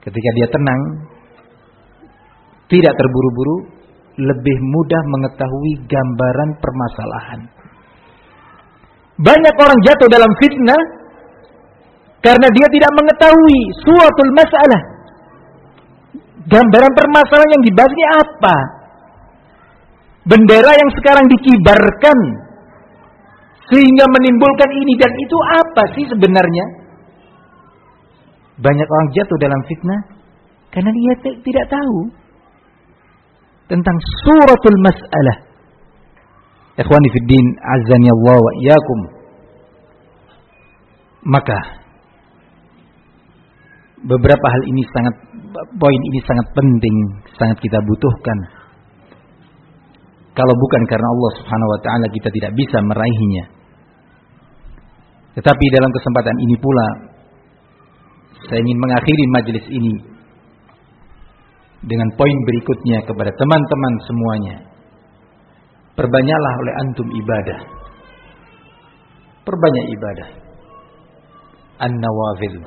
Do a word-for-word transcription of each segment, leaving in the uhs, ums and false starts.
Ketika dia tenang, tidak terburu-buru, lebih mudah mengetahui gambaran permasalahan. Banyak orang jatuh dalam fitnah karena dia tidak mengetahui suatul masalah. Gambaran permasalahan yang dibahas ini apa? Bendera yang sekarang dikibarkan sehingga menimbulkan ini dan itu apa sih sebenarnya? Banyak orang jatuh dalam fitnah karena dia t- tidak tahu tentang suratul mas'alah. Ikhwani fid din, azani Allah wa iyyakum. Maka beberapa hal ini sangat poin ini sangat penting, sangat kita butuhkan. Kalau bukan karena Allah Subhanahu wa taala kita tidak bisa meraihnya. Tetapi dalam kesempatan ini pula saya ingin mengakhiri majelis ini dengan poin berikutnya kepada teman-teman semuanya. Perbanyaklah oleh antum ibadah. Perbanyak ibadah. An-nawafil.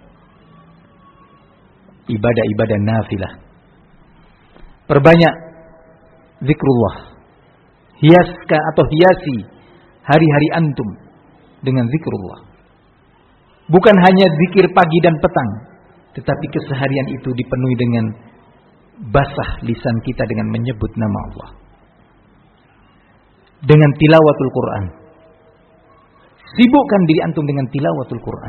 Ibadah-ibadah nafilah. Perbanyak zikrullah. Hiaskan atau hiasi hari-hari antum dengan zikrullah. Bukan hanya zikir pagi dan petang, tetapi keseharian itu dipenuhi dengan basah lisan kita dengan menyebut nama Allah. Dengan tilawatul Quran. Sibukkan diri antum dengan tilawatul Quran.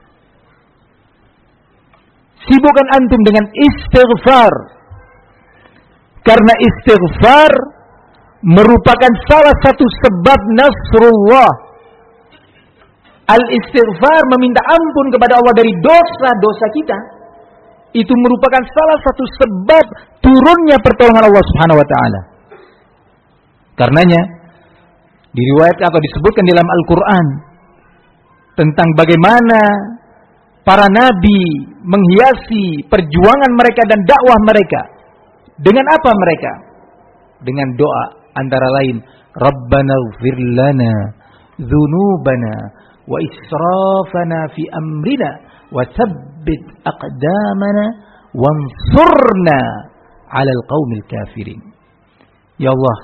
Sibukkan antum dengan istighfar. Karena istighfar merupakan salah satu sebab nasrullah. Al-istighfar, meminta ampun kepada Allah dari dosa-dosa kita, itu merupakan salah satu sebab turunnya pertolongan Allah Subhanahu wa taala. Karenanya diriwayatkan atau disebutkan dalam Al-Qur'an tentang bagaimana para nabi menghiasi perjuangan mereka dan dakwah mereka. Dengan apa mereka? Dengan doa antara lain, Rabbana ighfir lana dzunubana wa israfana fi amrina wa tsabbit aqdamana wansurna 'alal qaumil kafirin. Ya Allah,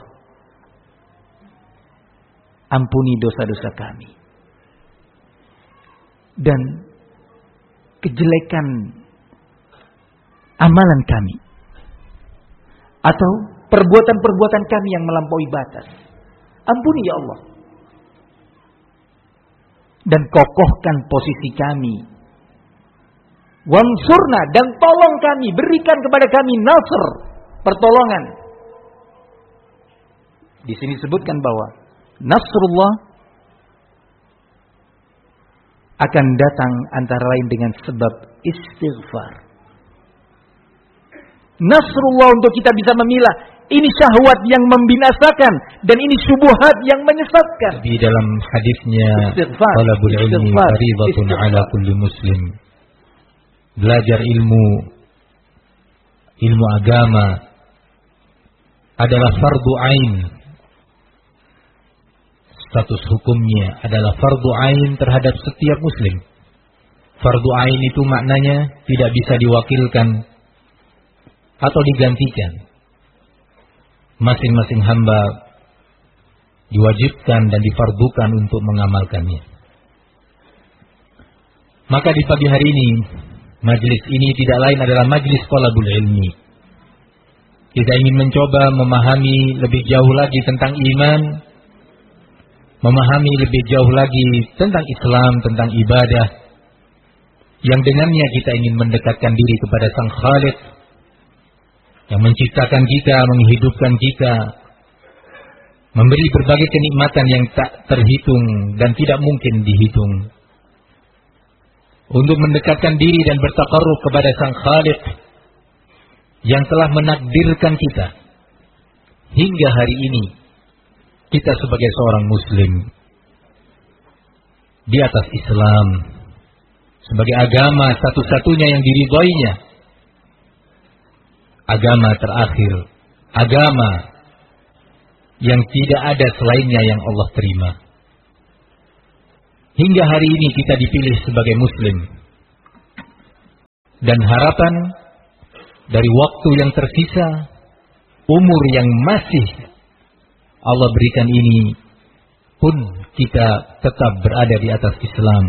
ampuni dosa-dosa kami dan kejelekan amalan kami atau perbuatan-perbuatan kami yang melampaui batas. Ampuni ya Allah. Dan kokohkan posisi kami. Wansurna, dan tolong kami, berikan kepada kami nasr, pertolongan. Di sini disebutkan bahwa nasrullah akan datang antara lain dengan sebab istighfar. Nasrullah untuk kita bisa memilah ini syahwat yang membinasakan dan ini syubhat yang menyesatkan. Di dalam hadisnya, talabul ilmi fardhatun ala kulli muslim. Belajar ilmu, ilmu agama adalah fardu ain. Status hukumnya adalah fardu ain terhadap setiap muslim. Fardu ain itu maknanya tidak bisa diwakilkan atau digantikan. Masing-masing hamba diwajibkan dan difardukan untuk mengamalkannya. Maka di pagi hari ini, majlis ini tidak lain adalah majlis talabul ilmi. Kita ingin mencoba memahami lebih jauh lagi tentang iman, memahami lebih jauh lagi tentang Islam, tentang ibadah, yang dengannya kita ingin mendekatkan diri kepada Sang Khaliq yang menciptakan kita, menghidupkan kita, memberi berbagai kenikmatan yang tak terhitung dan tidak mungkin dihitung. Untuk mendekatkan diri dan bertaqarrub kepada Sang Khaliq yang telah menakdirkan kita hingga hari ini, kita sebagai seorang muslim di atas Islam, sebagai agama satu-satunya yang diridhoinya, agama terakhir, agama yang tidak ada selainnya yang Allah terima. Hingga hari ini kita dipilih sebagai muslim. Dan harapan dari waktu yang tersisa, umur yang masih Allah berikan ini pun kita tetap berada di atas Islam.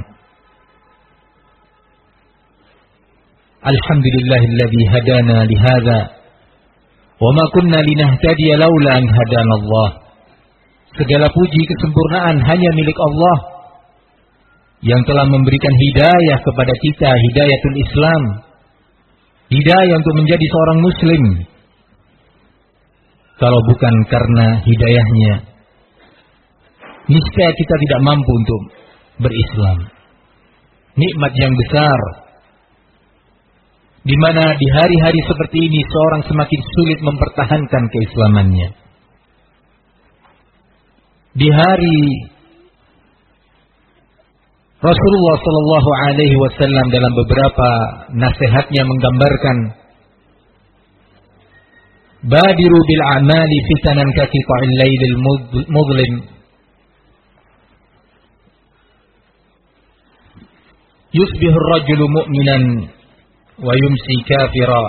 Alhamdulillahilladzi hadana lihadza wa ma kunna linahtadiya laula an hadana Allah. Segala puji kesempurnaan hanya milik Allah yang telah memberikan hidayah kepada kita, hidayatul Islam, hidayah untuk menjadi seorang muslim. Kalau bukan karena hidayahnya, niscaya kita tidak mampu untuk berislam. Nikmat yang besar, di mana di hari-hari seperti ini seorang semakin sulit mempertahankan keislamannya. Di hari Rasulullah Shallallahu Alaihi Wasallam dalam beberapa nasihatnya menggambarkan, badiru bil a'mali fitanan kaqita'il lailil mudlim. Yusbihu ar-rajulu mu'minan wa yumsi kafira.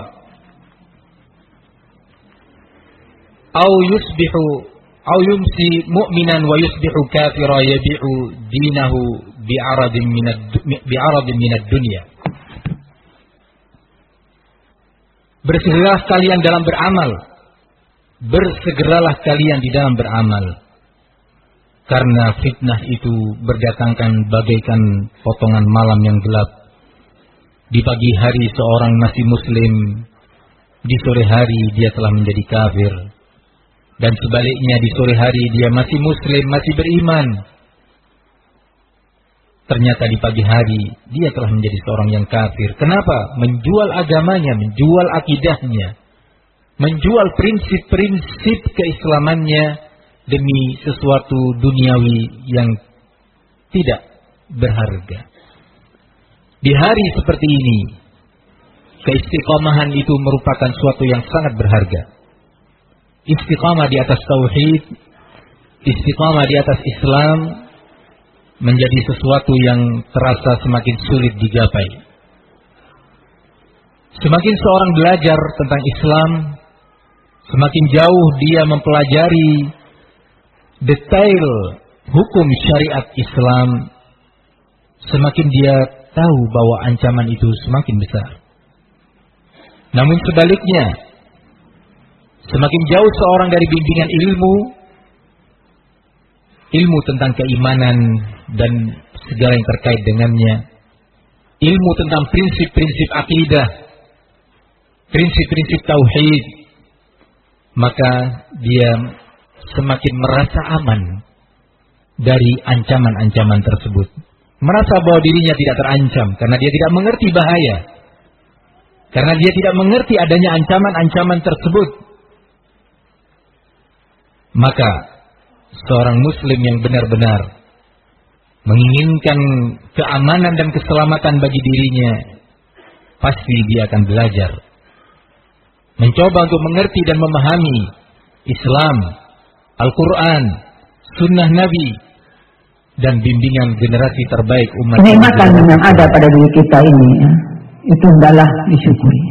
Au yusbihu au yumsi mu'minan wa yusbihu kafira yabi'u dinahu bi'aradin minad bi'aradin minad dunya. Bersegeralah kalian dalam beramal. Bersegeralah kalian di dalam beramal. Karena fitnah itu berdatangkan bagaikan potongan malam yang gelap. Di pagi hari seorang masih muslim, di sore hari dia telah menjadi kafir. Dan sebaliknya di sore hari dia masih muslim, masih beriman. Ternyata di pagi hari dia telah menjadi seorang yang kafir. Kenapa? Menjual agamanya, menjual akidahnya, menjual prinsip-prinsip keislamannya demi sesuatu duniawi yang tidak berharga. Di hari seperti ini, keistiqomahan itu merupakan suatu yang sangat berharga. Istiqamah di atas tauhid, istiqamah di atas Islam menjadi sesuatu yang terasa semakin sulit digapai. Semakin seorang belajar tentang Islam, semakin jauh dia mempelajari detail hukum syariat Islam, semakin dia tahu bahwa ancaman itu semakin besar. Namun sebaliknya, semakin jauh seorang dari bimbingan ilmu, ilmu tentang keimanan dan segala yang terkait dengannya, ilmu tentang prinsip-prinsip akidah, prinsip-prinsip tauhid, maka dia semakin merasa aman dari ancaman-ancaman tersebut. Merasa bahwa dirinya tidak terancam karena dia tidak mengerti bahaya. Karena dia tidak mengerti adanya ancaman-ancaman tersebut. Maka seorang muslim yang benar-benar menginginkan keamanan dan keselamatan bagi dirinya, pasti dia akan belajar, mencoba untuk mengerti dan memahami Islam, Al-Quran, Sunnah Nabi, dan bimbingan generasi terbaik umat. Kenikmatan yang ada pada diri kita ini, ya, itu adalah disyukuri.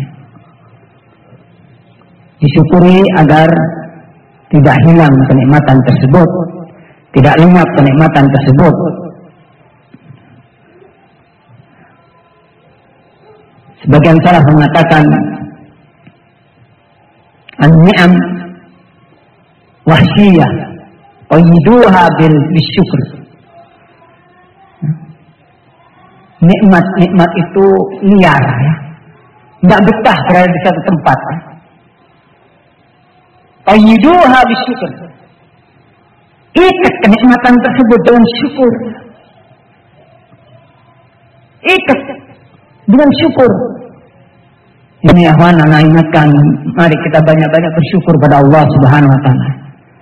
Disyukuri agar tidak hilang kenikmatan tersebut, tidak lenyap kenikmatan tersebut. Sebagian salaf mengatakan, an-ni'am wahsyiyah qayyiduha bil bisyukr. Nikmat-nikmat itu liar, ya, tidak betah berada di satu tempat. Qayyiduha bisyukr. Ikat kenikmatan tersebut dengan syukur. Ikat dengan syukur. Ini ahwan, anak ingatkan, mari kita banyak-banyak bersyukur pada Allah Subhanahu wa taala.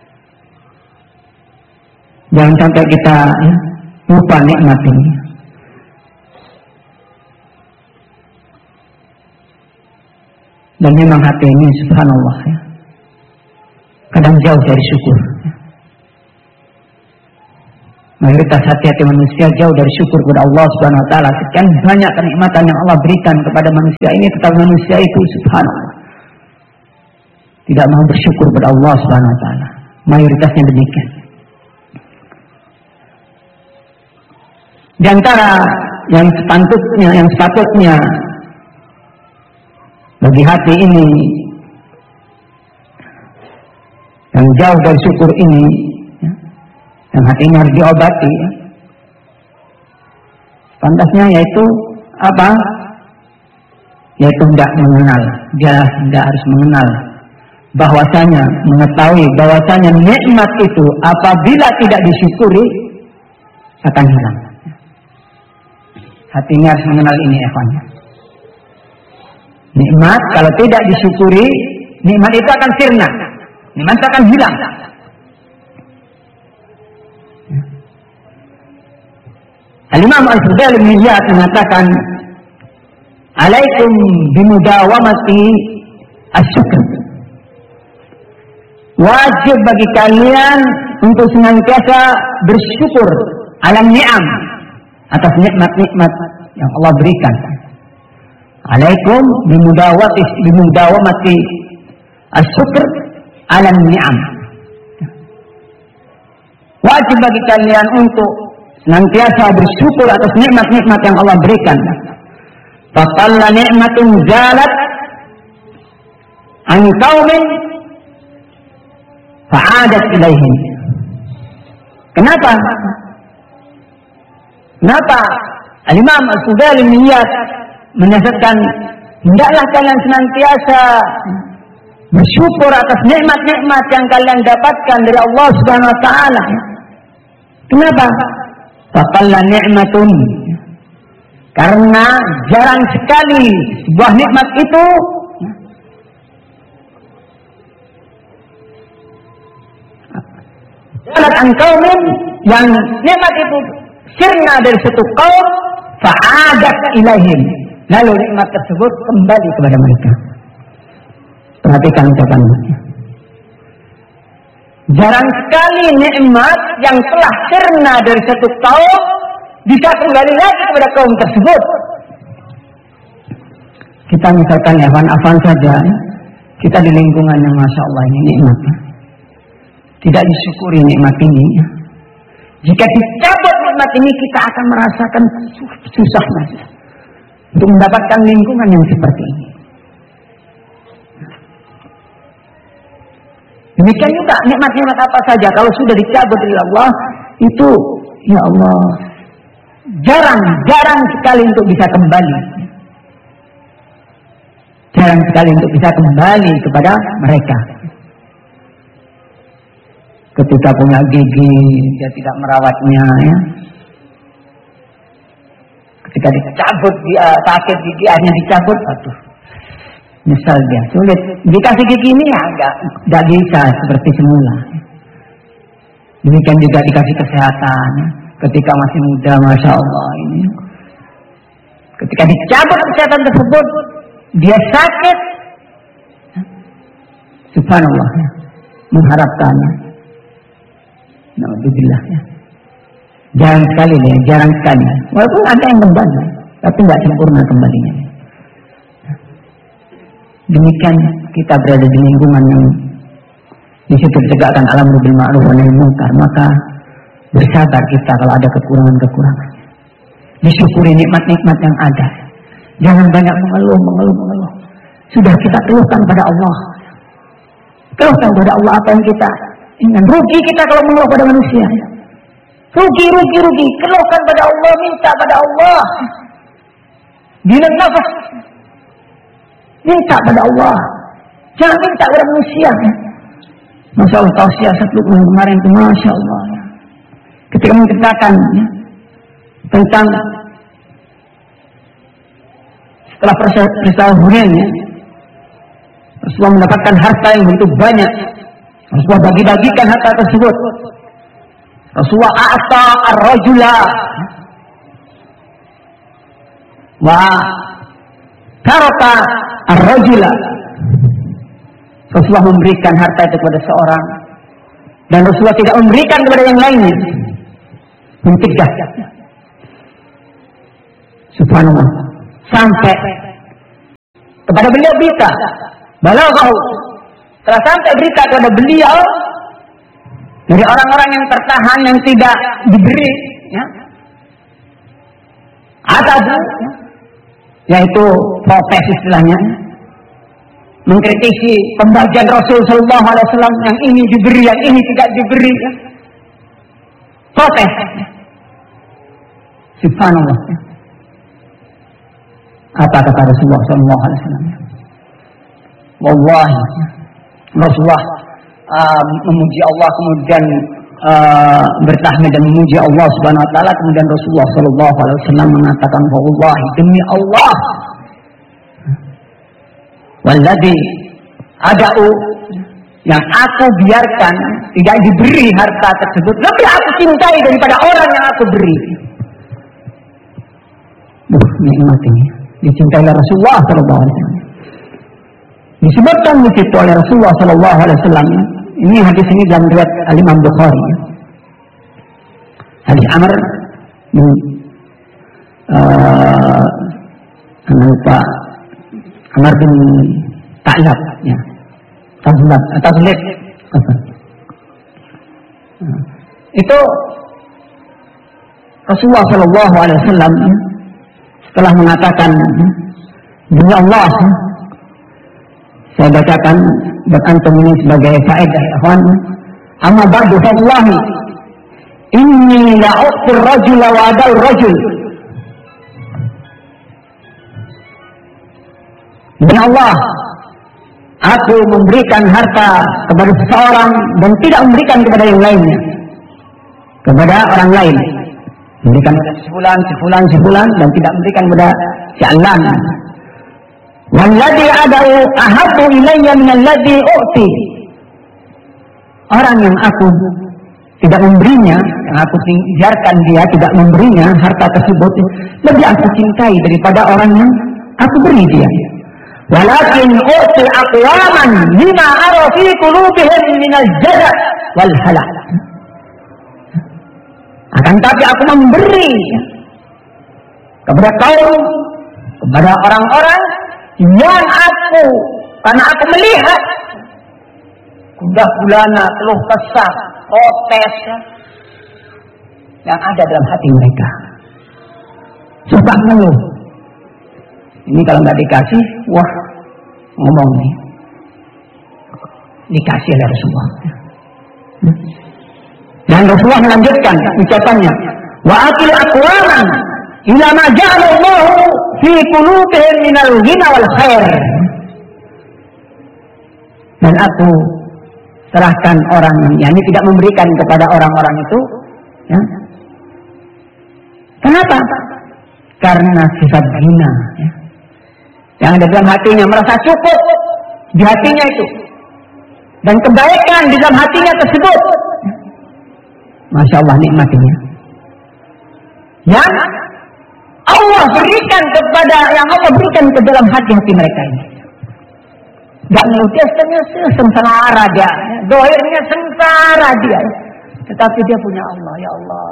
Jangan sampai kita, ya, lupa nikmat ini. Dan memang hati ini subhanallah, ya, kadang jauh dari syukur. Mayoritas hati-hati manusia jauh dari syukur kepada Allah Subhanahu wa taala. Sekian banyak kenikmatan yang Allah berikan kepada manusia ini, tetapi manusia itu subhanallah tidak mau bersyukur kepada Allah Subhanahu wa taala. Mayoritasnya demikian. Di antara yang sepatutnya, yang sepatutnya bagi hati ini yang jauh dari syukur ini, ya, yang hatinya harus diobati, ya. Pantasnya yaitu apa? Yaitu tidak mengenal. Dia tidak harus mengenal bahwasanya, mengetahui bahwasanya nikmat itu apabila tidak disyukuri akan hilang. Hatinya harus mengenal ini, ikhwan. Nikmat kalau tidak disyukuri, nikmat itu akan sirna. Nikmat itu akan hilang. Al-Imam Al-Fudail bin Iyad mengatakan, "Alaikum bimudawamati asyukr." Wajib bagi kalian untuk senantiasa bersyukur alam ni'am, atas nikmat-nikmat yang Allah berikan. Alaikum bimudawati bimudawamati asyukr alam ni'am. Wajib bagi kalian untuk senantiasa bersyukur atas nikmat-nikmat yang Allah berikan. Faqalla ni'matun zalat an qaumin fa'adat ilaihim. Kenapa? Kenapa Al-Imam Al-Fudail bin Iyad menasihatkan hendaklah kalian senantiasa bersyukur atas nikmat-nikmat yang kalian dapatkan dari Allah Subhanahu wa taala. Kenapa? Faqalla ni'matun, karena jarang sekali sebuah nikmat itu jalan angkaumin, yang nikmat itu sirna dari satu kaum, fa'adat ilaihim, lalu nikmat tersebut kembali kepada mereka. Perhatikan ucapannya. Jarang sekali nikmat yang telah sirna dari satu kaum bisa kembali lagi kepada kaum tersebut. Kita misalkan ya, afan saja, kita di lingkungan yang masya Allah ini nikmat, tidak disyukuri nikmat ini. Jika dicabut nikmat ini, kita akan merasakan susah mas untuk mendapatkan lingkungan yang seperti ini. Demikian juga nikmat-nikmat apa saja kalau sudah dicabut dari Allah itu, ya Allah, jarang, jarang sekali untuk bisa kembali. Jarang sekali untuk bisa kembali kepada mereka. Ketika punya gigi, dia tidak merawatnya, ya. Ketika dicabut, dia sakit gigi, akhirnya dicabut, aduh, nyesal dia, sulit. Dikasih gigi ini ya enggak, enggak bisa seperti semula. Demikian juga dikasih kesehatan, ya. Ketika masih muda, masya Allah ini. Ketika dicabut kesehatan tersebut, dia sakit, subhanallah, ya. Mengharapkannya. Alhamdulillah, ya. Jarang sekali ya, jarang sekali. Walaupun ada yang kembali, tapi nggak sempurna kembalinya. Demikian kita berada di lingkungan yang di situ ditegakkan al-amru bil ma'ruf wa nahy anil munkar, maka bersabar kita kalau ada kekurangan-kekurangan. Disyukuri nikmat-nikmat yang ada. Jangan banyak mengeluh, mengeluh, mengeluh. Sudah kita keluhkan pada Allah. Keluhkan pada Allah apa yang kita ingat. Rugi kita kalau mengeluh pada manusia. Rugi, rugi, rugi. Keluhkan pada Allah, minta pada Allah. Bila nafas, minta pada Allah. Jangan minta pada manusia. Masya Allah, tahu siasat Luqman kemarin itu, Masya Allah. Ketika menceritakan ya, tentang setelah peristiwa Hunain, ya, Rasulullah mendapatkan harta yang begitu banyak. Rasulullah bagi-bagikan harta tersebut. Rasulullah a'ta ar-rajula wa taraka ar-rajula. Rasulullah memberikan harta itu kepada seorang dan Rasulullah tidak memberikan kepada yang lainnya. Mencegah. Subhanallah. Sampai kepada beliau bisa balaghahu Telah sampai berita kepada beliau dari orang-orang yang tertahan yang tidak diberi, ya, atas, ya, yaitu protes istilahnya, mengkritisi pembagian Rasul Sallallahu Alaihi Wasallam, yang ini diberi, yang ini tidak diberi, ya. Protes. Subhanallah. Ya. Apa kata Rasulullah Sallallahu Alaihi Wasallam? Wallahi, Rasulullah uh, memuji Allah, kemudian uh, bertahmid dan memuji Allah Subhanahu Wa Taala. Kemudian Rasulullah Sallallahu Alaihi Wasallam mengatakan, wallahi, demi Allah, walladzi ada'u, yang aku biarkan tidak diberi harta tersebut, lebih aku cintai daripada orang yang aku beri. Duh, nikmat ini dicintai oleh Rasulullah Sallallahu Alaihi Wasallam. Disebutkan di situ oleh Rasulullah Sallallahu Alaihi Wasallam. Ini hadis ini dalam riwayat Al-Imam Bukhari. Hadis Amr bin uh, lupa Amr bin Ta'lab, ya. Tazlab, Tazlib. Itu Rasulullah Sallallahu Alaihi Wasallam setelah mengatakan, demi Allah, saya bacakan buat antum ini sebagai faedah, ikhwan. Amma ba'du fallahi inni la'uqtir rajul wa adal rajul. Demi Allah, aku memberikan harta kepada seseorang dan tidak memberikan kepada yang lainnya, kepada orang lain. Memberikan kepada sefulan, sefulan, sefulan, dan tidak memberikan kepada si'alan. Walladhi ada'u ahabbu ilayya minalladhi u'ti. Orang yang aku tidak memberinya, yang aku biarkan dia tidak memberinya harta tersebut, lebih aku cintai daripada orang yang aku beri dia. Walakin u'ti aqwaman lima ara fi qulubihim minal jada' wal halak. Akan tapi aku memberi kepada kaum, kepada orang-orang yang aku, karena aku melihat gundah gulana, keluh kesah, protes yang ada dalam hati mereka. Suka ngeluh. Ini kalau nggak dikasih, wah, ngomong nih. Dikasih oleh Rasulullah. Dan Rasulullah melanjutkan ucapannya, wa akil aqwaman ila ma ja'alallahu fi qulubihim minal ghina wal khair. Dan aku serahkan orang yang ini tidak memberikan kepada orang-orang itu, ya. Kenapa? Karena sifat ghina, ya, yang ada dalam hatinya, merasa cukup di hatinya itu, dan kebaikan di dalam hatinya tersebut. Masya Allah nikmatnya. Yang Allah berikan kepada, yang Allah berikan ke dalam hati-hati mereka ini. Gak ngerti setengah sengsara dia, dohirnya sengsara dia, tetapi dia punya Allah, ya Allah.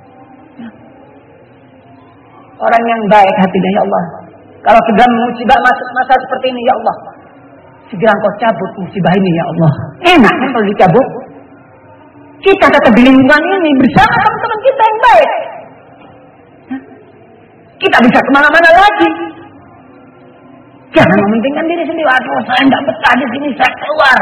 Orang yang baik hatinya, ya Allah. Kalau sedang musibah masuk masa seperti ini, ya Allah, segera Engkau cabut musibah ini, ya Allah. Enak kan kalau dicabut? Kita tetap di lingkungan ini bersama teman-teman kita yang baik. Kita bisa kemana-mana lagi. Jangan mementingkan diri sendiri. Aduh, saya tidak betah di sini, saya keluar.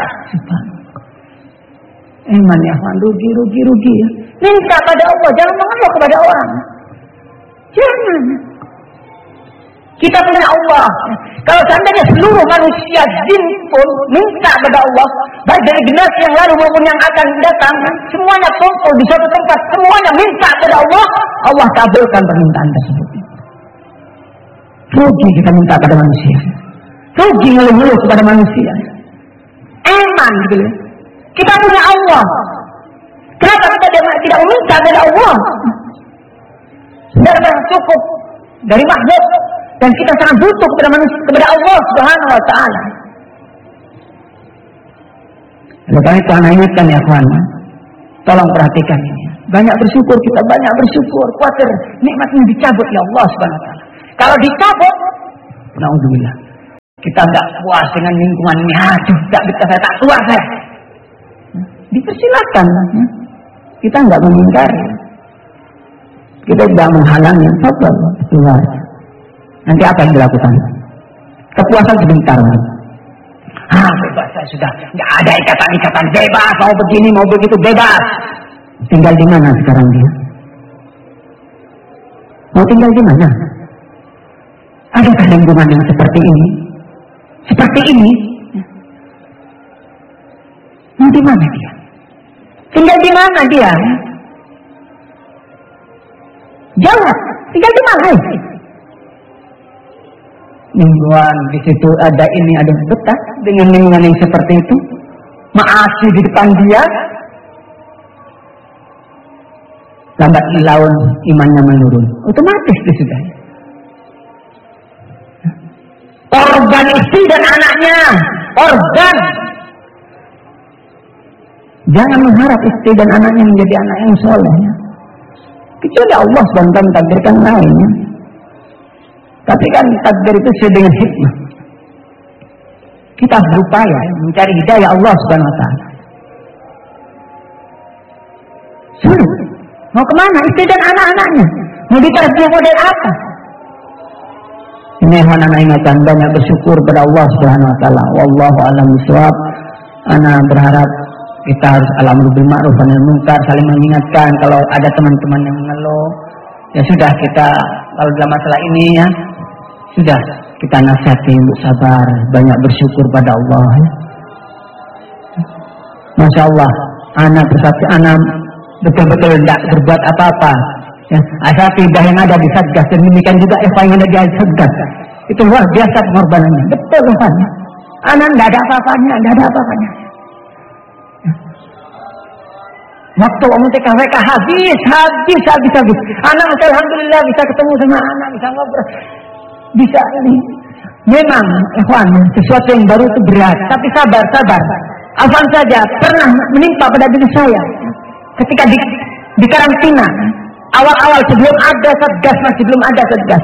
Iman ya, rugi, rugi, rugi. Minta pada Allah, jangan mengeluh kepada orang. Jangan. Kita punya Allah. Kalau seandainya seluruh manusia jin pun minta kepada Allah, baik dari generasi yang lalu maupun yang akan datang, semuanya kumpul di suatu tempat, semuanya minta kepada Allah, Allah kabulkan permintaan tersebut. Rugi kita minta pada manusia, rugi ngeluh-ngeluh kepada manusia. Eman gitu. Kita punya Allah. Kenapa kita tidak meminta kepada Allah? Sudah cukup dari makhluk. Dan kita sangat butuh kepada manusia, kepada Allah Subhanahu Wa Taala. Oleh karena itu anak ingatkan ya kawan, tolong perhatikan ini. Banyak bersyukur kita, banyak bersyukur. Khawatir nikmat ini dicabut ya Allah Subhanahu Wa Taala. Kalau dicabut, naudzubillah, kita nggak puas dengan lingkungan ini, aduh, nggak betah saya, tak keluar saya. Dipersilakan, kita nggak mengingkari, kita tidak menghalangi, sabar keluar. Nanti apa yang dilakukan? Kepuasan sebentar. Ah, bebas saya sudah, nggak ada ikatan-ikatan, bebas, mau begini mau begitu bebas. Tinggal di mana sekarang dia? Mau tinggal di mana? Adakah lingkungan yang seperti ini? Seperti ini? Mau di mana dia? Tinggal di mana dia? Jawab, tinggal di mana? Lingkungan di situ ada ini, ada betah dengan lingkungan yang seperti itu. Maasi di depan dia. Lambat laun imannya menurun. Otomatis dia sudah. Korban istri dan anaknya. Korban. Jangan mengharap istri dan anaknya menjadi anak yang soleh. Kecuali Allah subhanahu wa taala mentakdirkan lainnya. Tapi kan takdir itu sesuai dengan hikmah. Kita berupaya mencari hidayah Allah subhanahu wa taala. Sulit. Mau kemana istri dan anak-anaknya? Mau ditarbiyah model apa? Ini anak ingatan banyak bersyukur pada Allah subhanahu wa taala. Wallahu a'lam bishawab. Ana berharap kita harus al-amru bil ma'ruf wa nahi anil munkar, saling mengingatkan. Kalau ada teman-teman yang mengeluh, ya sudah kita kalau dalam masalah ini ya sudah kita nasihati untuk sabar, banyak bersyukur pada Allah. Masya Allah, anak bersatu anak betul-betul tidak berbuat apa-apa. Ya, asatidah yang ada di Satgas dan demikian juga Eva yang ada di Satgas. Itu luar biasa pengorbanannya. Betul kan? Anak tidak ada apa-apanya, tidak ada apa-apanya. Waktu umum T K W K habis, habis, habis, habis. Anak alhamdulillah bisa ketemu sama anak, bisa ngobrol, bisa ini. Memang, ikhwan, sesuatu yang baru itu berat, tapi sabar, sabar. Afan saja pernah menimpa pada diri saya ketika di, di karantina. Awal-awal sebelum ada Satgas, masih belum ada Satgas.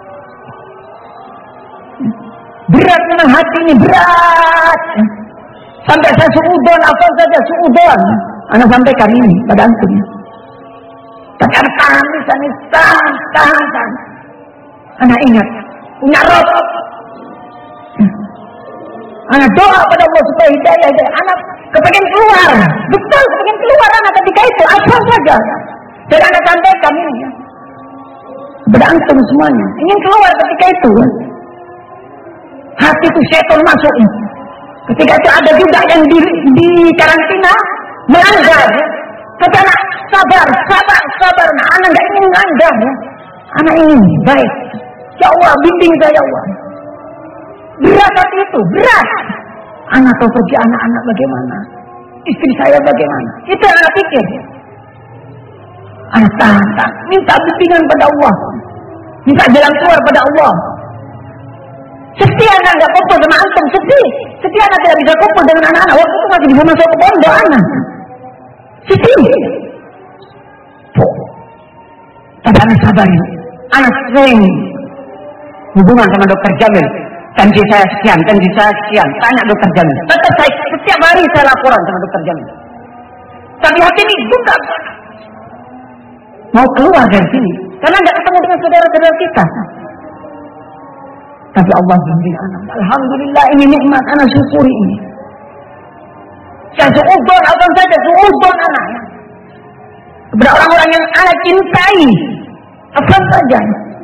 Berat memang hati ini, berat. Sampai saya suudon, afan saja suudon. Anak sampaikan ini pada antum. Tapi anak tahan, tahan, tahan, tahan, tahan. Anak ingat, punya Rob. Anak doa pada Allah supaya hidayah, hidayah. Anak kepengen keluar, betul kepengen keluar anak ketika itu, apa saja. Dan anak sampaikan ini ya. Kepada antum semuanya, ingin keluar ketika itu. Hati itu setan masuk. Ketika itu ada juga yang di, di karantina. Melanggar, tapi anak sabar, sabar, sabar. Nah, anak nggak ingin melanggar, ya. Anak ingin baik. Ya Allah, bimbing saya ya Allah. Berat hati itu, berat. Anak tahu pergi anak-anak bagaimana, istri saya bagaimana. Itu yang anak pikir. Anak tahan, tahan. Minta bimbingan pada Allah, minta jalan keluar pada Allah. Sedih anak nggak kumpul sama antum, sedih. Sedih anak tidak bisa kumpul dengan anak-anak. Waktu itu masih bisa masuk ke pondok anak. Sedih. Tapi anak sabar ini. Anak sering hubungan sama dokter Jamil. Janji saya sekian, janji saya sekian. Tanya dokter Jamil. Tetap saya setiap hari saya laporan sama dokter Jamil. Tapi hati ini buka. Mau keluar dari sini. Karena nggak ketemu dengan saudara-saudara kita. Tapi Allah bimbing anak. Alhamdulillah ini nikmat, anak syukuri ini. Saya suudon, apa saja suudon anak. Kepada orang-orang yang anak cintai, apa saja.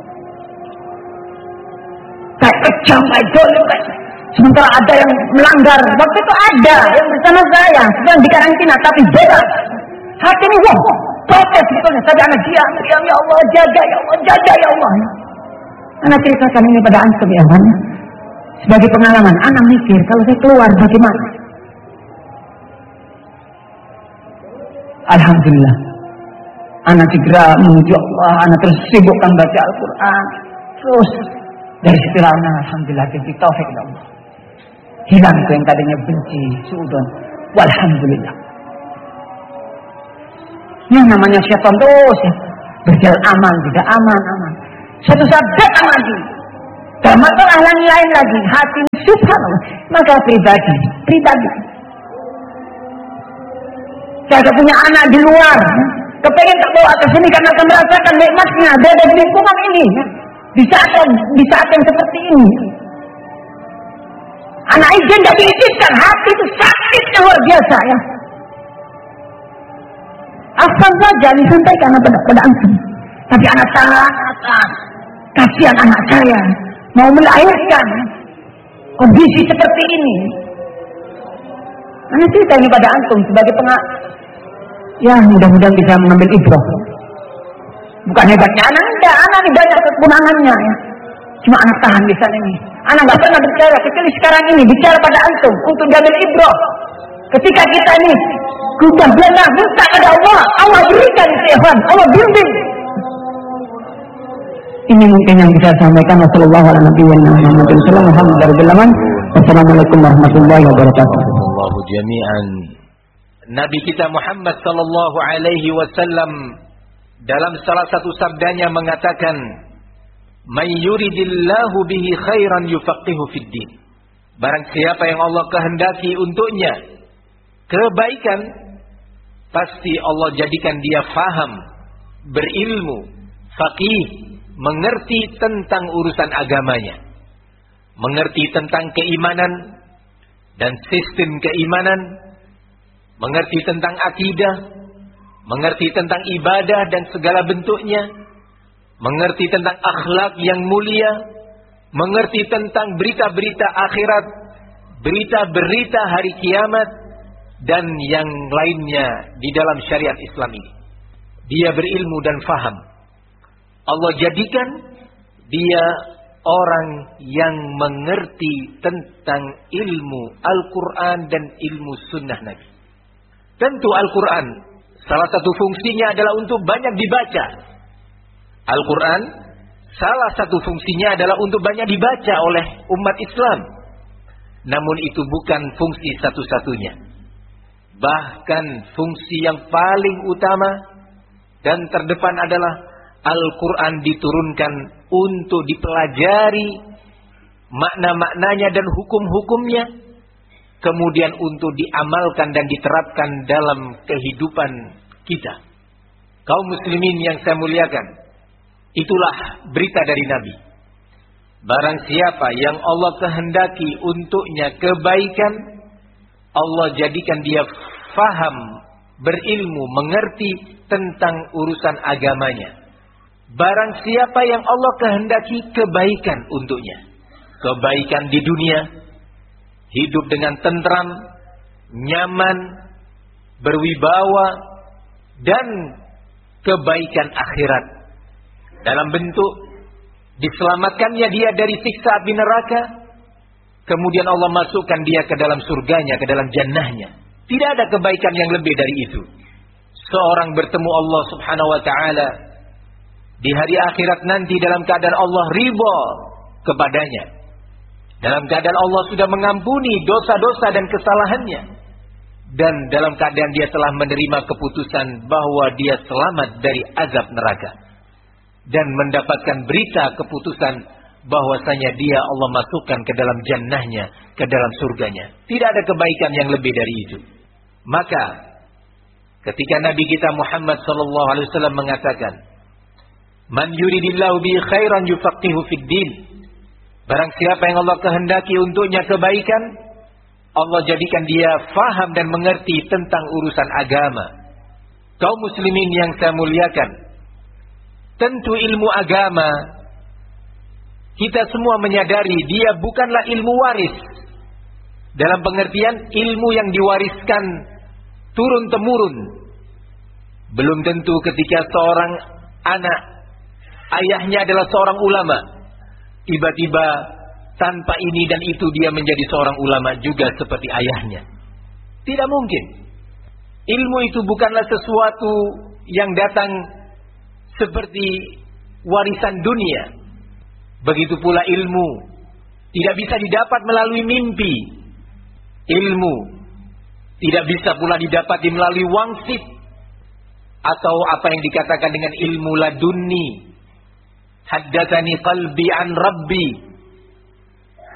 Saya kejam, saya dolim. Sementara ada yang melanggar. Waktu itu ada yang bersama saya sedang di karantina, tapi bebas. Hati ini wah, protes sebetulnya. Tapi anak diam, diam ya Allah, jaga ya Allah, jaga ya Allah. Anak ceritakan ini pada antum ya kan. Sebagai pengalaman, anak mikir kalau saya keluar bagaimana. Alhamdulillah. Anak segera menuju Allah, anak terus sibukkan baca Al-Quran. Terus dari situlah anak alhamdulillah jadi taufik dari Allah. Hilang itu yang tadinya benci, suudon. Walhamdulillah. Yang namanya syaitan terus ya. Berjalan aman, tidak aman, aman. Suatu saat datang lagi Dan masalah yang lain lagi, hati subhanallah, maka pribadi, pribadi. Saya punya anak di luar, kepengen terbawa ke sini karena akan merasakan nikmatnya berada di lingkungan ini. Di saat di saat yang seperti ini, anak izin tidak diizinkan, hati itu sakit luar biasa ya. Asal saja disampaikan pada pada antum. Tapi anak sangat kasihan anak saya mau melahirkan kondisi seperti ini. Anak cerita ini pada antum sebagai pengak. Ya mudah-mudahan bisa mengambil ibrah. Bukan hebatnya anak, enggak, anak ini banyak kekurangannya ya. Cuma anak tahan di sana ini. Anak nggak pernah bicara, kecuali sekarang ini bicara pada antum untuk diambil ibrah. Ketika kita ini sudah benar minta kepada Allah, Allah berikan ikhwan, Allah bimbing. Ini mungkin yang bisa saya sampaikan. Wassalamualaikum warahmatullahi wabarakatuh. Allahu jami'an. Nabi kita Muhammad sallallahu alaihi wasallam dalam salah satu sabdanya mengatakan, "May yuridillahu bihi khairan yufaqihu fid din." Barang siapa yang Allah kehendaki untuknya kebaikan, pasti Allah jadikan dia faham, berilmu, faqih, mengerti tentang urusan agamanya, mengerti tentang keimanan dan sistem keimanan, mengerti tentang akidah, mengerti tentang ibadah dan segala bentuknya, mengerti tentang akhlak yang mulia, mengerti tentang berita-berita akhirat, berita-berita hari kiamat, dan yang lainnya di dalam syariat Islam ini. Dia berilmu dan faham. Allah jadikan dia orang yang mengerti tentang ilmu Al-Quran dan ilmu sunnah Nabi. Tentu Al-Quran salah satu fungsinya adalah untuk banyak dibaca. Al-Quran salah satu fungsinya adalah untuk banyak dibaca oleh umat Islam. Namun itu bukan fungsi satu-satunya. Bahkan fungsi yang paling utama dan terdepan adalah Al-Quran diturunkan untuk dipelajari makna-maknanya dan hukum-hukumnya, kemudian untuk diamalkan dan diterapkan dalam kehidupan kita. Kaum muslimin yang saya muliakan, itulah berita dari Nabi. Barang siapa yang Allah kehendaki untuknya kebaikan, Allah jadikan dia faham, berilmu, mengerti tentang urusan agamanya. Barang siapa yang Allah kehendaki kebaikan untuknya, kebaikan di dunia, hidup dengan tentram, nyaman, berwibawa, dan kebaikan akhirat dalam bentuk diselamatkannya dia dari siksa api neraka, kemudian Allah masukkan dia ke dalam surganya, ke dalam jannahnya. Tidak ada kebaikan yang lebih dari itu. Seorang bertemu Allah subhanahu wa ta'ala di hari akhirat nanti dalam keadaan Allah ridha kepadanya, dalam keadaan Allah sudah mengampuni dosa-dosa dan kesalahannya, dan dalam keadaan dia telah menerima keputusan bahwa dia selamat dari azab neraka, dan mendapatkan berita keputusan bahwasanya dia Allah masukkan ke dalam jannahnya, ke dalam surganya. Tidak ada kebaikan yang lebih dari itu. Maka ketika Nabi kita Muhammad sallallahu alaihi wasallam mengatakan, "Man yuridillahu bihi khairan yufaqihu fid din." Barang siapa yang Allah kehendaki untuknya kebaikan, Allah jadikan dia faham dan mengerti tentang urusan agama. Kaum muslimin yang saya muliakan, tentu ilmu agama kita semua menyadari dia bukanlah ilmu waris, dalam pengertian ilmu yang diwariskan turun-temurun. Belum tentu ketika seorang anak ayahnya adalah seorang ulama, tiba-tiba tanpa ini dan itu dia menjadi seorang ulama juga seperti ayahnya. Tidak mungkin. Ilmu itu bukanlah sesuatu yang datang seperti warisan dunia. Begitu pula ilmu tidak bisa didapat melalui mimpi. Ilmu tidak bisa pula didapat melalui wangsit atau apa yang dikatakan dengan ilmu ladunni. Haddatsani qalbi an rabbi.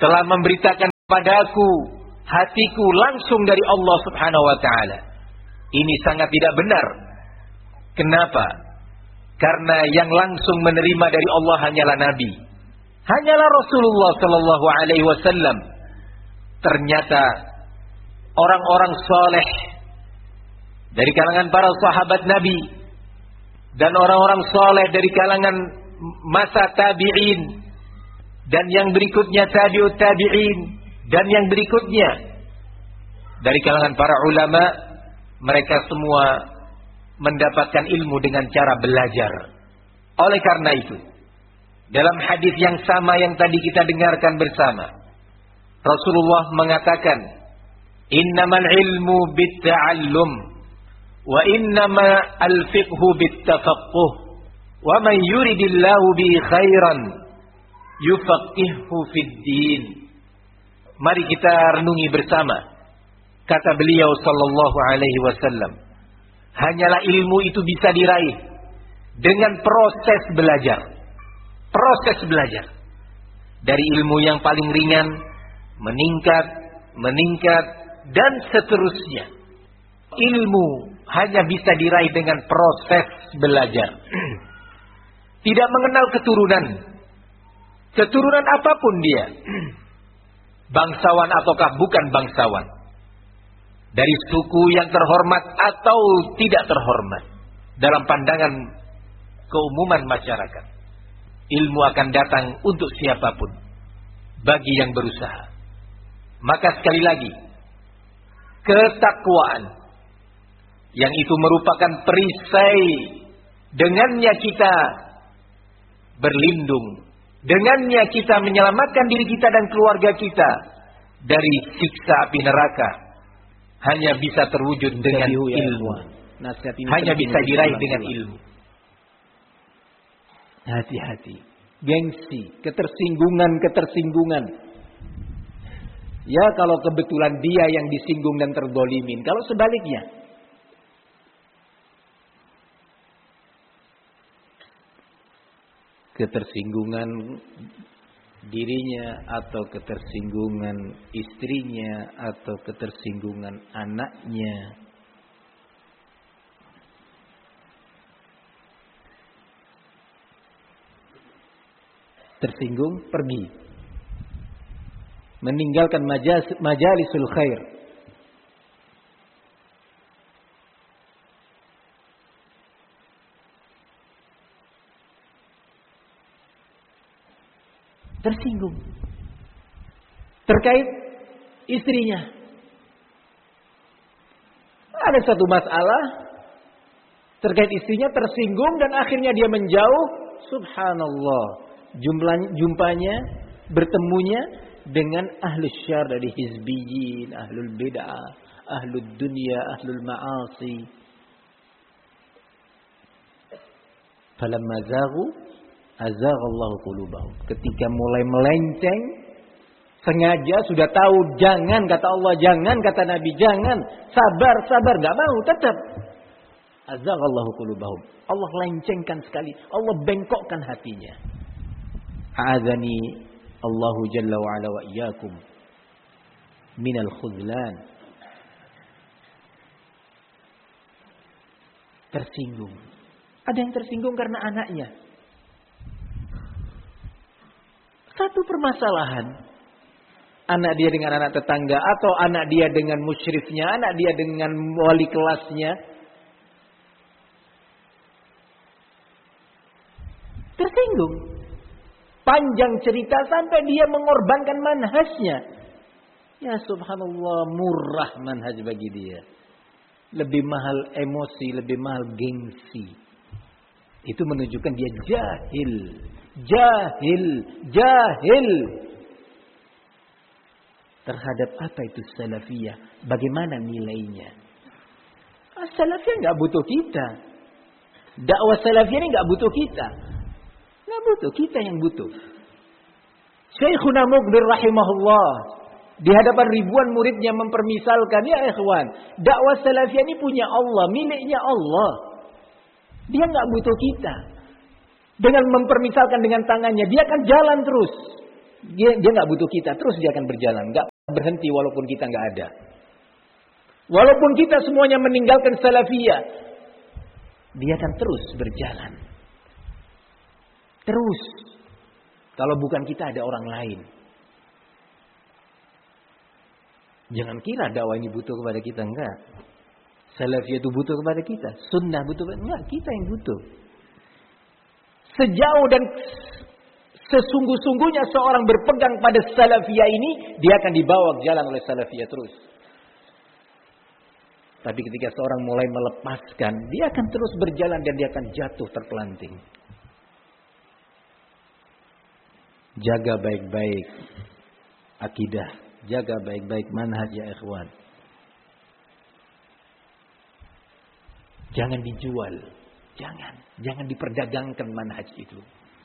telah memberitakan kepadaku hatiku langsung dari Allah Subhanahu wa taala. Ini sangat tidak benar. Kenapa? Karena yang langsung menerima dari Allah hanyalah Nabi, hanyalah Rasulullah sallallahu alaihi wasallam. Ternyata orang-orang saleh dari kalangan para sahabat Nabi dan orang-orang saleh dari kalangan masa tabi'in dan yang berikutnya tabi'ut tabi'in dan yang berikutnya dari kalangan para ulama, mereka semua mendapatkan ilmu dengan cara belajar. Oleh karena itu, dalam hadis yang sama yang tadi kita dengarkan bersama, Rasulullah mengatakan, "Innamal ilmu bitta'allum wa innama al-fiqhu bittafaqquh wa man yuridillahu bi khairan yufaqqihhu fid din." Mari kita renungi bersama. Kata beliau sallallahu alaihi wasallam, hanyalah ilmu itu bisa diraih dengan proses belajar. Proses belajar. Dari ilmu yang paling ringan, meningkat, meningkat, dan seterusnya. Ilmu hanya bisa diraih dengan proses belajar. Tidak mengenal keturunan. Keturunan apapun dia. Bangsawan ataukah bukan bangsawan. Dari suku yang terhormat atau tidak terhormat. Dalam pandangan keumuman masyarakat. Ilmu akan datang untuk siapapun. Bagi yang berusaha. Maka sekali lagi. Ketakwaan. Yang itu merupakan perisai. Dengannya kita berlindung. Dengannya kita menyelamatkan diri kita dan keluarga kita. Dari siksa api neraka. Hanya bisa terwujud dengan ilmu. Hanya bisa diraih dengan ilmu. Hati-hati. Gengsi. Ketersinggungan-ketersinggungan. Ya kalau kebetulan dia yang disinggung dan terdolimin. Kalau sebaliknya. Ketersinggungan dirinya atau ketersinggungan istrinya atau ketersinggungan anaknya. Tersinggung, pergi. Meninggalkan majalis, majalisul khair. Tersinggung. Terkait istrinya. Ada satu masalah. Terkait istrinya tersinggung dan akhirnya dia menjauh. Subhanallah. Jumlanya, jumpanya, bertemunya dengan ahlus syar dari hizbiyin, ahlul bid'ah, ahlul dunya, ahlul ma'asi. Falamma zaghu azaghallahu qulubahum. Ketika mulai melenceng, sengaja sudah tahu jangan kata Allah, jangan kata Nabi, jangan, sabar, sabar, enggak mau, tetap. Azaghallahu qulubahum. Allah lencengkan sekali, Allah bengkokkan hatinya. A'adzani Allahu jalla wa ala wa iyyakum minal khuzlan. Tersinggung. Ada yang tersinggung karena anaknya. Satu permasalahan. Anak dia dengan anak tetangga. Atau anak dia dengan musyrifnya. Anak dia dengan wali kelasnya. Tersinggung. Panjang cerita sampai dia mengorbankan manhajnya. Ya subhanallah, murah manhaj bagi dia. Lebih mahal emosi, lebih mahal gengsi. Itu menunjukkan dia jahil. Jahil, jahil. Terhadap apa itu salafiyah? Bagaimana nilainya? Ah, salafiyah nggak butuh kita. Dakwah salafiyah ini nggak butuh kita. Nggak butuh, kita yang butuh. Syekhuna Muqbil rahimahullah. Di hadapan ribuan muridnya mempermisalkan, ya ikhwan, dakwah salafiyah ini punya Allah, miliknya Allah. Dia nggak butuh kita. Dengan mempermisalkan dengan tangannya, dia akan jalan terus. Dia dia nggak butuh kita, terus dia akan berjalan, nggak berhenti walaupun kita nggak ada. Walaupun kita semuanya meninggalkan salafiyah, dia akan terus berjalan. Terus. Kalau bukan kita ada orang lain. Jangan kira dakwah ini butuh kepada kita, enggak. Salafiyah itu butuh kepada kita, sunnah butuh kepada enggak, kita yang butuh. Sejauh dan sesungguh-sungguhnya seorang berpegang pada salafiyah ini, dia akan dibawa ke jalan oleh salafiyah terus. Tapi ketika seorang mulai melepaskan, dia akan terus berjalan dan dia akan jatuh terpelanting. Jaga baik-baik akidah, jaga baik-baik manhaj ya ikhwan. Jangan dijual, jangan, jangan diperdagangkan manhaj itu.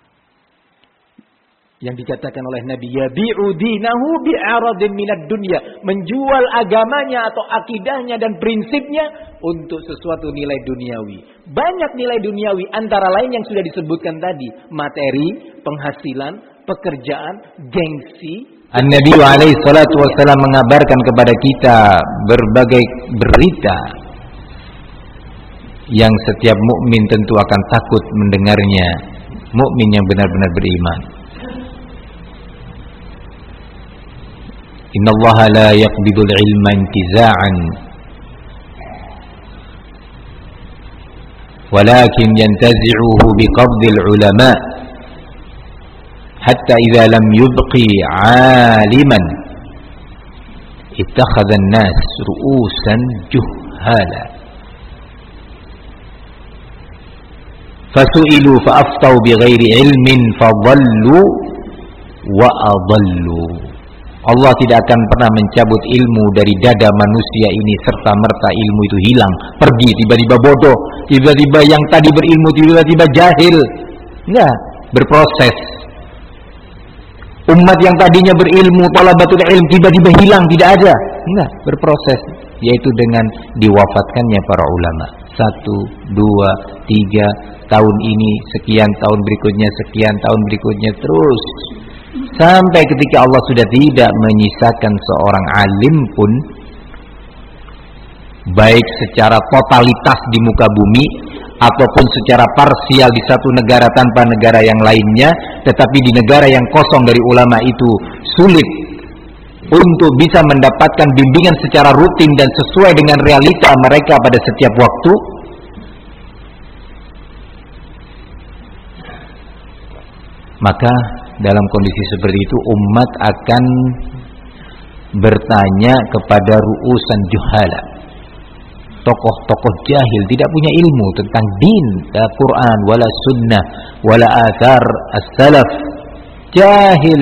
Yang dikatakan oleh Nabi, yabi'u dinahu bi'aradin minad dunya, menjual agamanya atau akidahnya dan prinsipnya untuk sesuatu nilai duniawi. Banyak nilai duniawi antara lain yang sudah disebutkan tadi, materi, penghasilan, pekerjaan, gengsi. An-Nabi alaihi salatu wasallam mengabarkan kepada kita berbagai berita yang setiap mukmin tentu akan takut mendengarnya, mukmin yang benar-benar beriman. Innallaha la yaqbidul ilma intiza'an walakin yantazi'uhu biqabdil ulama hatta idza lam yubqi 'aliman ittakhadha an-nas ru'usan juhala fasu'ilu fa'aftau bighairi ilmin fadhallu wa adallu. Allah tidak akan pernah mencabut ilmu dari dada manusia ini serta merta ilmu itu hilang, pergi, tiba-tiba bodoh, tiba-tiba yang tadi berilmu tiba-tiba jahil. Enggak, berproses. Umat yang tadinya berilmu, talabatul ilm, tiba-tiba hilang, tidak ada. Enggak, berproses, yaitu dengan diwafatkannya para ulama. Satu, dua, tiga, tahun ini sekian, tahun berikutnya sekian, tahun berikutnya terus. Sampai ketika Allah sudah tidak menyisakan seorang alim pun, baik secara totalitas di muka bumi ataupun secara parsial di satu negara tanpa negara yang lainnya, tetapi di negara yang kosong dari ulama itu sulit untuk bisa mendapatkan bimbingan secara rutin dan sesuai dengan realita mereka pada setiap waktu. Maka dalam kondisi seperti itu umat akan bertanya kepada ru'usan juhala, tokoh-tokoh jahil, tidak punya ilmu tentang din, la Quran, wala sunnah, wala athar as-salaf, jahil.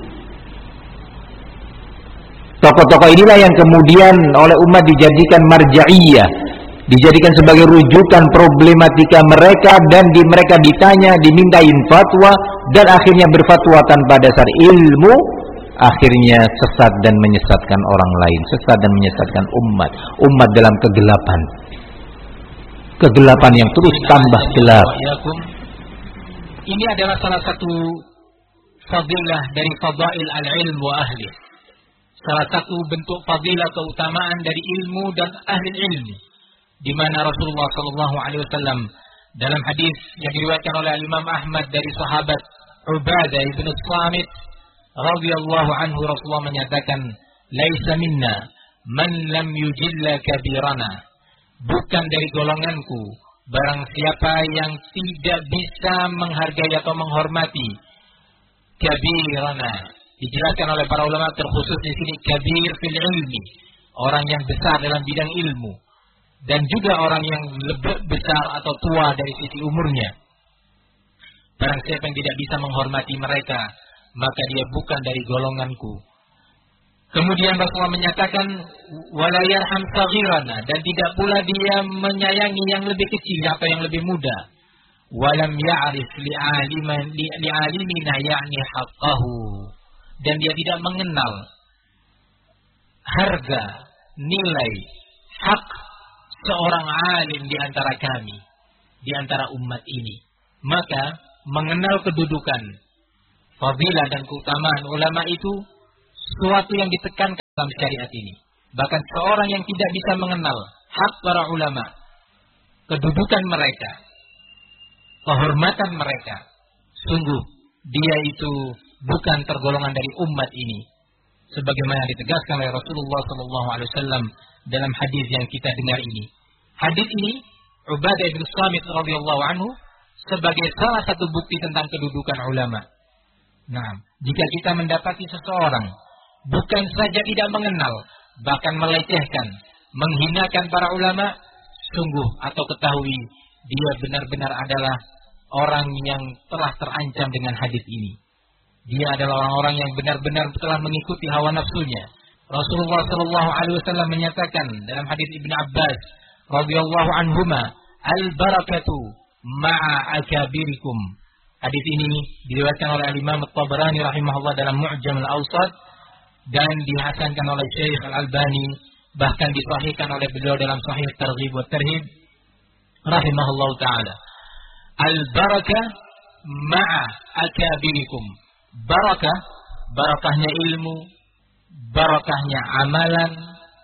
Tokoh-tokoh inilah yang kemudian oleh umat dijadikan marja'iyah, dijadikan sebagai rujukan problematika mereka, dan di mereka ditanya, dimintain fatwa, dan akhirnya berfatwa tanpa dasar ilmu, akhirnya sesat dan menyesatkan orang lain, sesat dan menyesatkan umat, umat dalam kegelapan, kegelapan yang terus tambah gelap. Ini adalah salah satu fadilah dari fadail al-ilm wa ahli, salah satu bentuk fadilah keutamaan dari ilmu dan ahli ilmu, di mana Rasulullah sallallahu alaihi wasallam dalam hadis yang diriwayatkan oleh Imam Ahmad dari sahabat Ubadah bin Samit radhiyallahu anhu, Rasulullah menyatakan, "Laisa minna man lam yujilla kabirana." Bukan dari golonganku barang siapa yang tidak bisa menghargai atau menghormati kabirana. Dijelaskan oleh para ulama terkhusus di sini kabir fil ilmi, orang yang besar dalam bidang ilmu, dan juga orang yang lebih besar atau tua dari sisi umurnya. Barang siapa yang tidak bisa menghormati mereka, maka dia bukan dari golonganku. Kemudian Rasulullah menyatakan, wala yarham saghirana, dan tidak pula dia menyayangi yang lebih kecil atau yang lebih muda. Walam ya'rif li'aliman li'alimina ya'ni haqqahu, dan dia tidak mengenal harga, nilai, hak seorang alim di antara kami, di antara umat ini. Maka mengenal kedudukan fadilah dan keutamaan ulama itu suatu yang ditekankan dalam syariat ini. Bahkan seorang yang tidak bisa mengenal hak para ulama, kedudukan mereka, kehormatan mereka, sungguh dia itu bukan tergolongan dari umat ini. Sebagaimana ditegaskan oleh Rasulullah sallallahu alaihi wasallam dalam hadis yang kita dengar ini. Hadis ini Ubadah bin Samit radhiyallahu anhu sebagai salah satu bukti tentang kedudukan ulama. Nah, jika kita mendapati seseorang bukan saja tidak mengenal, bahkan melecehkan, menghinakan para ulama, sungguh atau ketahui dia benar-benar adalah orang yang telah terancam dengan hadis ini. Dia adalah orang-orang yang benar-benar telah mengikuti hawa nafsunya. Rasulullah sallallahu alaihi wasallam menyatakan dalam hadis Ibnu Abbas radhiyallahu anhuma, al-barakatu ma'a akabirikum. Hadis ini diriwayatkan oleh Imam At-Tabarani rahimahullah dalam Mu'jam al-Awsat dan dihasankan oleh Syekh Al-Albani, bahkan disahihkan oleh beliau dalam Sahih Targhib wa Tarhib rahimahullah taala. Al-barakah ma'a akabirikum. Barakah, barakahnya ilmu, barakahnya amalan,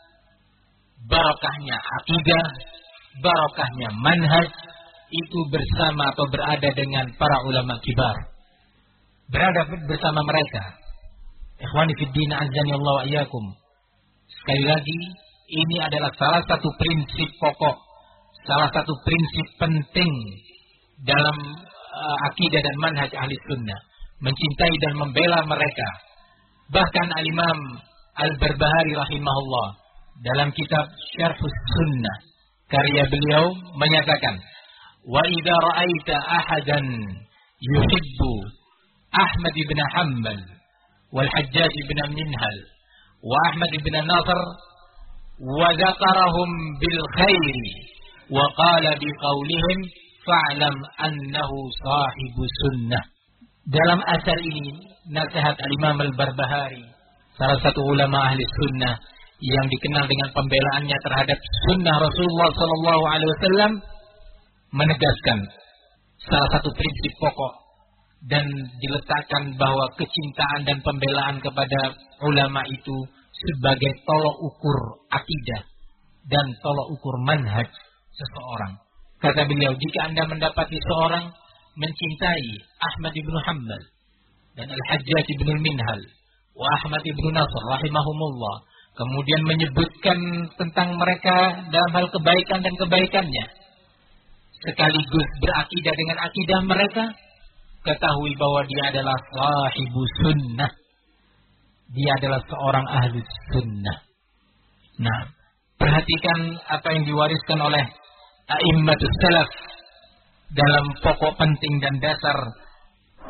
barakahnya akidah, barakahnya manhaj, itu bersama atau berada dengan para ulama kibar. Berada bersama mereka. Ikhwani fid din azani Allah wa iyyakum. Sekali lagi, ini adalah salah satu prinsip pokok, salah satu prinsip penting dalam uh, akidah dan manhaj ahli sunnah. Mencintai dan membela mereka. Bahkan Al-Imam Al-Barbahari rahimahullah dalam kitab Syarhus Sunnah, karya beliau menyatakan, wa idza ra'aita ahadan yuhibbu Ahmad ibn Hanbal wal Hajjaj ibn Minhal wa Ahmad ibn Nasr wa dzakarahum bil khair wa qala bi qawlihim fa'lam annahu sahibu sunnah. Dalam asar ini nasihat Al-Imam Al-Barbahari, salah satu ulama ahli sunnah yang dikenal dengan pembelaannya terhadap sunnah Rasulullah sallallahu alaihi wasallam, menegaskan salah satu prinsip pokok dan diletakkan bahwa kecintaan dan pembelaan kepada ulama itu sebagai tolok ukur akidah dan tolok ukur manhaj seseorang. Kata beliau, jika Anda mendapati seorang mencintai Ahmad ibn Hanbal dan Al-Hajjaj ibn Minhal wa Ahmad ibn Nasr rahimahumullah, kemudian menyebutkan tentang mereka dalam hal kebaikan dan kebaikannya, sekaligus berakidah dengan akidah mereka, ketahui bahwa dia adalah sahibu sunnah. Dia adalah seorang ahli sunnah. Nah, perhatikan apa yang diwariskan oleh a'immatus salaf dalam pokok penting dan dasar